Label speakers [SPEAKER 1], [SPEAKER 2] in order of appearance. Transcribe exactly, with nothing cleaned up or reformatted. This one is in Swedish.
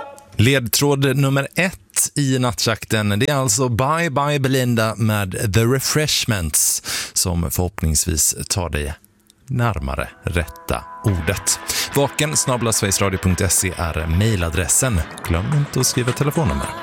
[SPEAKER 1] Ledtråd nummer ett i nattjakten, det är alltså Bye Bye Belinda med The Refreshments som förhoppningsvis tar dig närmare rätta ordet. Vaken snabel-a sverigesradio punkt se är mejladressen. Glöm inte att skriva telefonnummer.